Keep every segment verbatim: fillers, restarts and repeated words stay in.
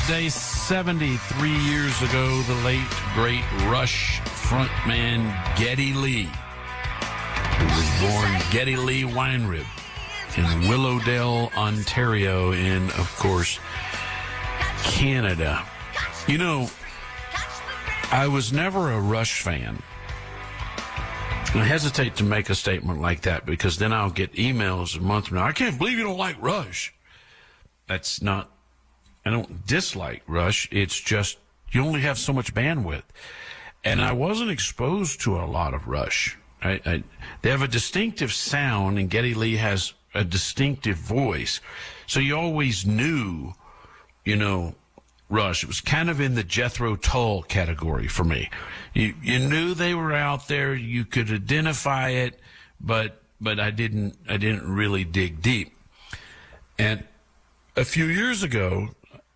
Day, seventy-three years ago, the late, great Rush frontman Geddy Lee, who was born Geddy Lee Weinrib in Willowdale, Ontario, in, of course, Canada. You know, I was never a Rush fan. I hesitate to make a statement like that because then I'll get emails a month from now. I can't believe you don't like Rush. That's not, I don't dislike Rush. It's just you only have so much bandwidth. And I wasn't exposed to a lot of Rush. I, I, they have a distinctive sound, and Geddy Lee has a distinctive voice. So you always knew, you know, Rush. It was kind of in the Jethro Tull category for me. You you knew they were out there. You could identify it, but but I didn't I didn't really dig deep. And a few years ago,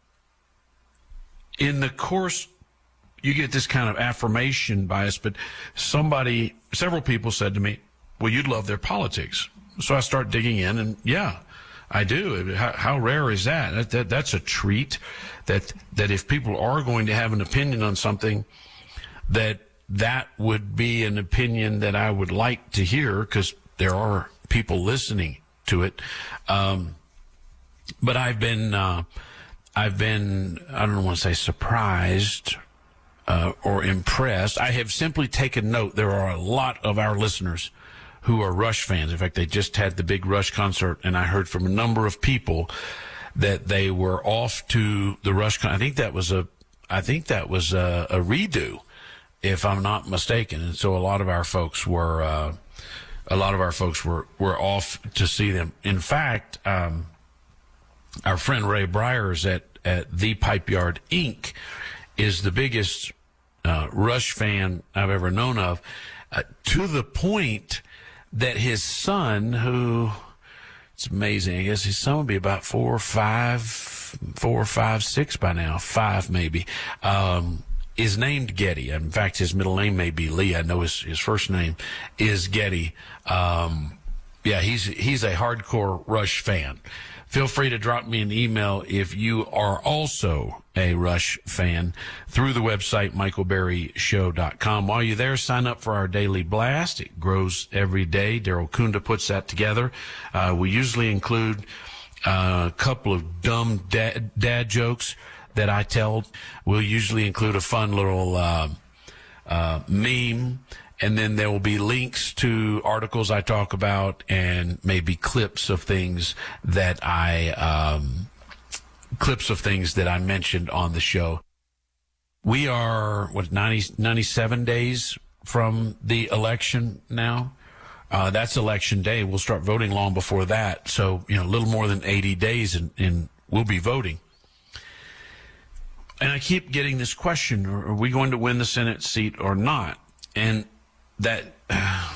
in the course, you get this kind of affirmation bias, but somebody, several people said to me, well, you'd love their politics. So I start digging in, and yeah, I do. How, how rare is that? That, that? That's a treat, that that if people are going to have an opinion on something, that that would be an opinion that I would like to hear, because there are people listening to it. Um, but I've been, uh, I've been, I don't want to say surprised uh, or impressed. I have simply taken note. There are a lot of our listeners who are Rush fans. In fact, they just had the big Rush concert, and I heard from a number of people that they were off to the Rush con- I think that was a, I think that was a, a redo, if I'm not mistaken. And so a lot of our folks were, uh, a lot of our folks were, were off to see them. In fact, um, our friend Ray Byers at, at The Pipe Yard Incorporated is the biggest uh, Rush fan I've ever known of, uh, to the point that his son, who, it's amazing, I guess his son would be about four or five, four or five, six by now, five maybe, um, is named Geddy. In fact, his middle name may be Lee. I know his, his first name is Geddy. Um, yeah, he's he's a hardcore Rush fan. Feel free to drop me an email if you are also a Rush fan through the website, michael berry show dot com. While you're there, sign up for our daily blast. It grows every day. Daryl Kunda puts that together. Uh, we usually include uh, a couple of dumb dad, dad jokes that I tell. We'll usually include a fun little uh, uh, meme, and then there will be links to articles I talk about and maybe clips of things that I um, clips of things that I mentioned on the show. We are what ninety, ninety-seven days from the election now. Uh, that's election day. We'll start voting long before that. So, you know, a little more than eighty days, and, and we'll be voting. And I keep getting this question: are we going to win the Senate seat or not? And that uh,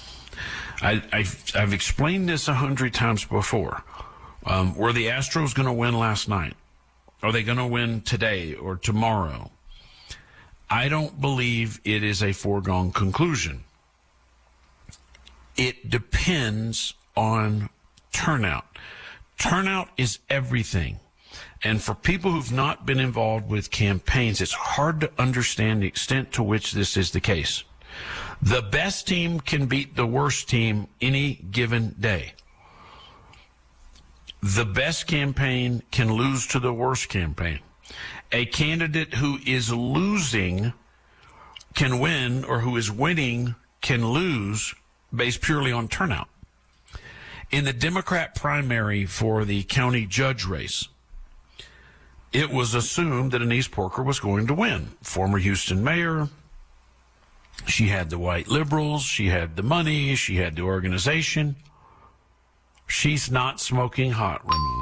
I, I've, I've explained this a hundred times before. Um, were the Astros going to win last night? Are they going to win today or tomorrow? I don't believe it is a foregone conclusion. It depends on turnout. Turnout is everything. And for people who've not been involved with campaigns, it's hard to understand the extent to which this is the case. The best team can beat the worst team any given day. The best campaign can lose to the worst campaign. A candidate who is losing can win, or who is winning can lose, based purely on turnout. In the Democrat primary for the county judge race, it was assumed that Annise Porker was going to win. Former Houston mayor. She had the white liberals. She had the money. She had the organization. She's not smoking hot, Ramon.